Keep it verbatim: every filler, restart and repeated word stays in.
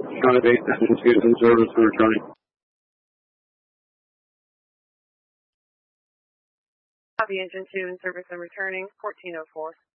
five eight, engine two in service and returning. Copy, engine two in service and returning, fourteen oh four.